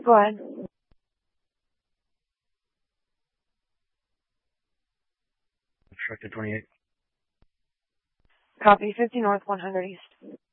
Go ahead. Obstructed 28. Copy. 50 North, 100 East.